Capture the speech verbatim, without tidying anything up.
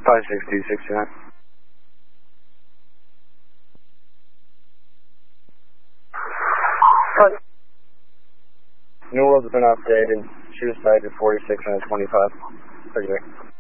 five six two six nine. New World's been updated. She was sighted forty-six and twenty-five. thirty-three.